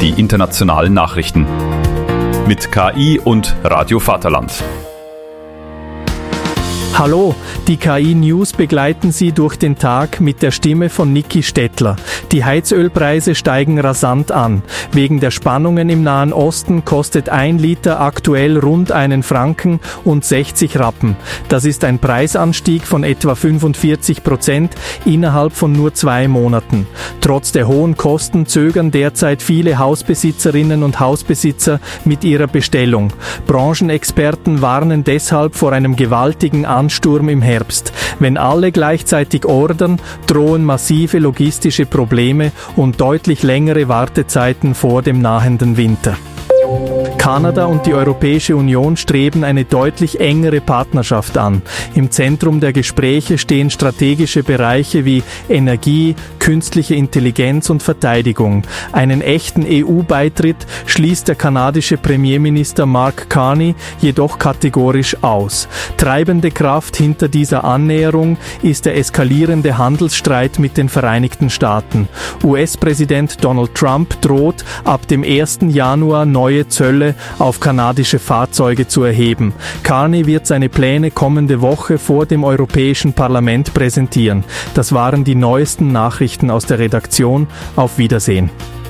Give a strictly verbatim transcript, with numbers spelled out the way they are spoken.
die internationalen Nachrichten. Mit K I und Radio Vaterland. Hallo, die K I-News begleiten Sie durch den Tag mit der Stimme von Niki Stettler. Die Heizölpreise steigen rasant an. Wegen der Spannungen im Nahen Osten kostet ein Liter aktuell rund einen Franken und sechzig Rappen. Das ist ein Preisanstieg von etwa fünfundvierzig Prozent innerhalb von nur zwei Monaten. Trotz der hohen Kosten zögern derzeit viele Hausbesitzerinnen und Hausbesitzer mit ihrer Bestellung. Branchenexperten warnen deshalb vor einem gewaltigen Ansturm im Herbst. Wenn alle gleichzeitig ordern, drohen massive logistische Probleme und deutlich längere Wartezeiten vor dem nahenden Winter. Kanada und die Europäische Union streben eine deutlich engere Partnerschaft an. Im Zentrum der Gespräche stehen strategische Bereiche wie Energie, künstliche Intelligenz und Verteidigung. Einen echten E U-Beitritt schließt der kanadische Premierminister Mark Carney jedoch kategorisch aus. Treibende Kraft hinter dieser Annäherung ist der eskalierende Handelsstreit mit den Vereinigten Staaten. U S-Präsident Donald Trump droht, ab dem ersten Januar neue Zölle auf kanadische Fahrzeuge zu erheben. Carney wird seine Pläne kommende Woche vor dem Europäischen Parlament präsentieren. Das waren die neuesten Nachrichten aus der Redaktion. Auf Wiedersehen.